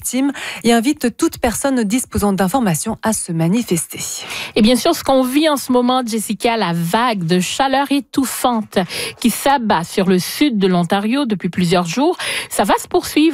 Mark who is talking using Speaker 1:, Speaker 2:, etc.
Speaker 1: Maritimes et invite toute personne disposant d'informations à se manifester.
Speaker 2: Et bien sûr, ce qu'on vit en ce moment, Jessica, la vague de chaleur étouffante qui s'abat sur le sud de l'Ontario depuis plusieurs jours, ça va se poursuivre